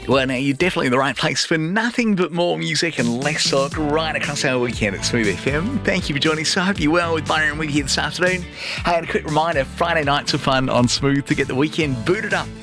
Well, now you're definitely in the right place for nothing but more music and less talk right across our weekend at Smooth FM. Thank you for joining us. I hope you're well with Byron with you this afternoon. Hey, and a quick reminder, Friday nights are fun on Smooth to get the weekend booted up